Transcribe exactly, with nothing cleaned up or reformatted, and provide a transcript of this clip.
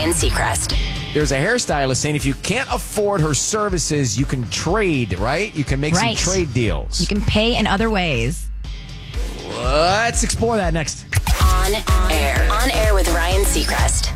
Ryan Seacrest. There's a hairstylist saying if you can't afford her services, you can trade, right? You can make Right. some trade deals. You can pay in other ways. Let's explore that next. On air. On air with Ryan Seacrest.